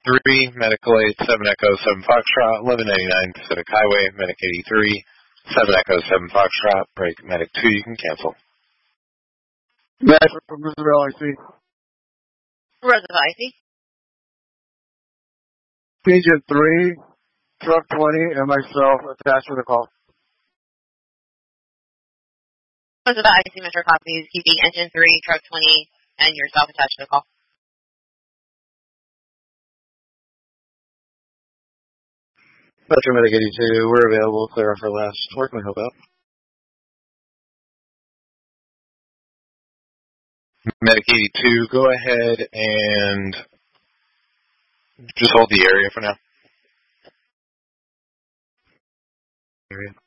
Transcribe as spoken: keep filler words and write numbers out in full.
three, Medical eight, seven Echo, seven Foxtrot, eleven ninety-nine Pacific Highway, Medic eighty-three, seven Echo, seven Foxtrot, break Medic two, you can cancel. Medic from Roosevelt, I C. Roosevelt, I C. Agent three, Truck twenty, and myself attached to the call. Roosevelt, I C, Metro copies, keeping Engine three, Truck twenty, and yourself attached to the call. Metro Medic eighty-two, we're available. Clear for last. Where can we help out? Medic eighty-two, go ahead and just hold the area for now. Area.